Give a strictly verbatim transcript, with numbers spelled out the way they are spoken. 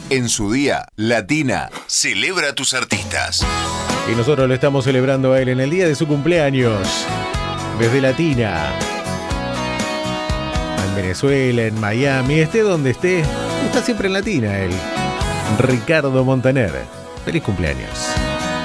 En su día, Latina celebra a tus artistas. Y nosotros lo estamos celebrando a él en el día de su cumpleaños. Desde Latina. En Venezuela, en Miami, esté donde esté. Está siempre en Latina él. Ricardo Montaner. Feliz cumpleaños.